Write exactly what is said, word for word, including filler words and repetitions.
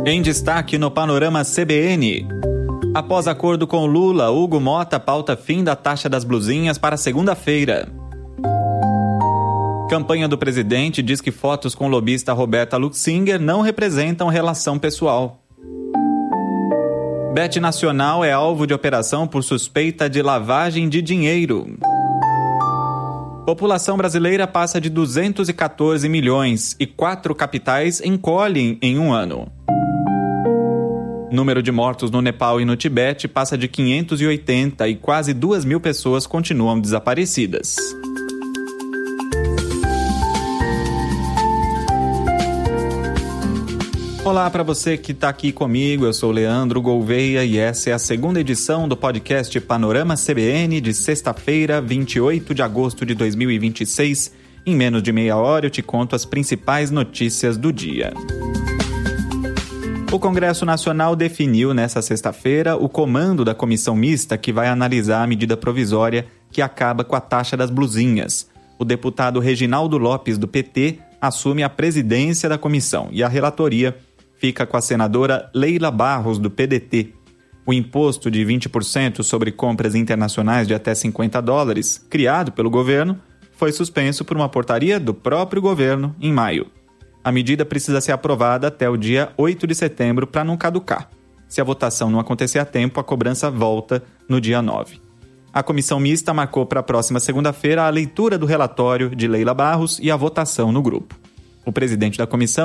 Em destaque no Panorama C B N. Após acordo com Lula, Hugo Mota pauta fim da taxa das blusinhas para segunda-feira. Campanha do presidente diz que fotos com o lobista Roberta Luxinger não representam relação pessoal. Bet Nacional é alvo de operação por suspeita de lavagem de dinheiro. População brasileira passa de duzentos e quatorze milhões e quatro capitais encolhem em um ano. Número de mortos no Nepal e no Tibete passa de quinhentos e oitenta e quase duas mil pessoas continuam desaparecidas. Olá para você que está aqui comigo, eu sou Leandro Gouveia e essa é a segunda edição do podcast Panorama C B N de sexta-feira, vinte e oito de agosto de dois mil e vinte e seis. Em menos de meia hora eu te conto as principais notícias do dia. O Congresso Nacional definiu nesta sexta-feira o comando da comissão mista que vai analisar a medida provisória que acaba com a taxa das blusinhas. O deputado Reginaldo Lopes, do P T, assume a presidência da comissão e a relatoria fica com a senadora Leila Barros, do P D T. O imposto de vinte por cento sobre compras internacionais de até cinquenta dólares, criado pelo governo, foi suspenso por uma portaria do próprio governo em maio. A medida precisa ser aprovada até o dia oito de setembro para não caducar. Se a votação não acontecer a tempo, a cobrança volta no dia nove. A comissão mista marcou para a próxima segunda-feira a leitura do relatório de Leila Barros e a votação no grupo. O presidente da comissão,